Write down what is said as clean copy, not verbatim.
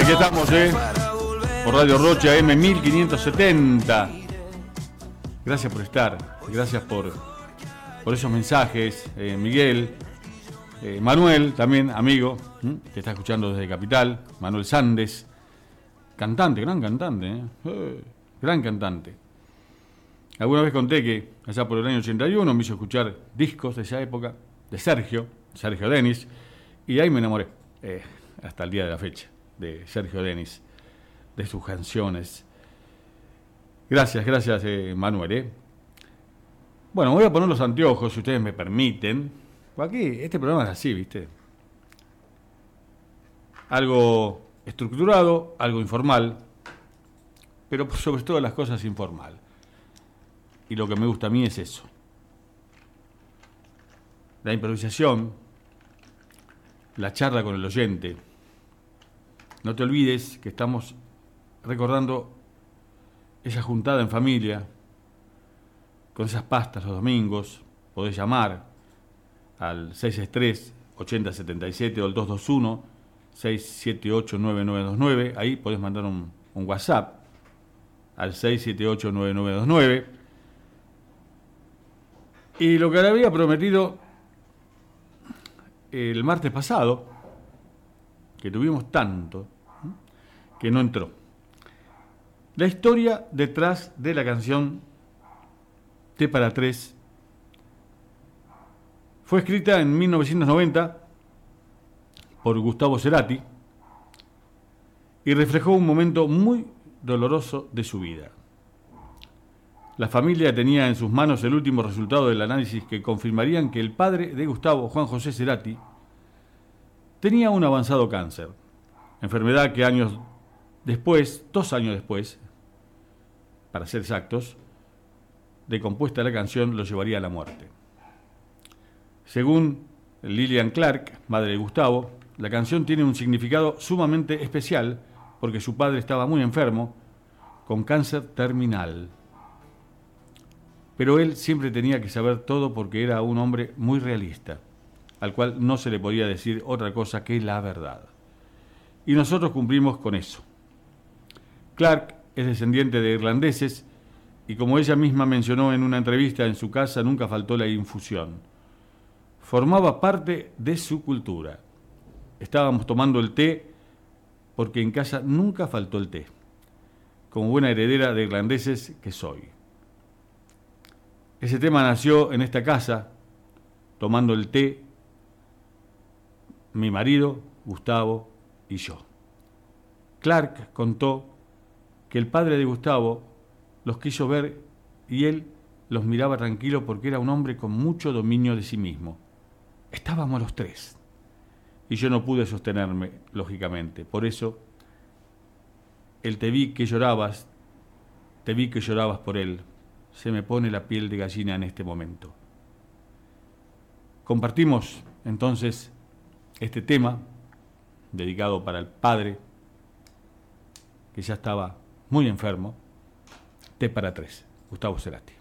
aquí estamos, por Radio Rocha M1570. Gracias por estar, gracias por esos mensajes, Miguel, Manuel, también amigo, que está escuchando desde Capital, Manuel Sandes, cantante, gran cantante, gran cantante. Alguna vez conté que allá por el año 81 me hizo escuchar discos de esa época, de Sergio Denis, y ahí me enamoré, hasta el día de la fecha, de Sergio Denis, de sus canciones. Gracias, Manuel. Bueno, voy a poner los anteojos, si ustedes me permiten. Aquí, este programa es así, ¿viste? Algo estructurado, algo informal, pero sobre todas las cosas informal. Y lo que me gusta a mí es eso. La improvisación, la charla con el oyente. No te olvides que estamos recordando esa juntada en familia, con esas pastas los domingos. Podés llamar al 663-8077 o al 221-678-9929. Ahí podés mandar un WhatsApp al 678-9929. Y lo que le había prometido el martes pasado, que tuvimos tanto, que no entró. La historia detrás de la canción T para Tres fue escrita en 1990 por Gustavo Cerati y reflejó un momento muy doloroso de su vida. La familia tenía en sus manos el último resultado del análisis que confirmarían que el padre de Gustavo, Juan José Cerati, tenía un avanzado cáncer, enfermedad que 2 años después, para ser exactos, de compuesta la canción lo llevaría a la muerte. Según Lillian Clark, madre de Gustavo, la canción tiene un significado sumamente especial porque su padre estaba muy enfermo, con cáncer terminal. Pero él siempre tenía que saber todo porque era un hombre muy realista, al cual no se le podía decir otra cosa que la verdad. Y nosotros cumplimos con eso. Clark es descendiente de irlandeses y, como ella misma mencionó en una entrevista, en su casa nunca faltó la infusión. Formaba parte de su cultura. Estábamos tomando el té porque en casa nunca faltó el té, como buena heredera de irlandeses que soy. Ese tema nació en esta casa, tomando el té, mi marido, Gustavo y yo. Clark contó que el padre de Gustavo los quiso ver y él los miraba tranquilo porque era un hombre con mucho dominio de sí mismo. Estábamos los tres y yo no pude sostenerme, lógicamente. Por eso, te vi que llorabas por él. Se me pone la piel de gallina en este momento. Compartimos entonces este tema dedicado para el padre que ya estaba muy enfermo, T para Tres, Gustavo Cerati.